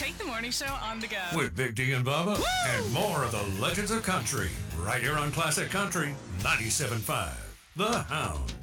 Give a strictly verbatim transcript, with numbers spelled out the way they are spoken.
Take the morning show on the go. With Big D and Bubba. Woo! And more of the Legends of Country. Right here on Classic Country ninety-seven point five. The Hound.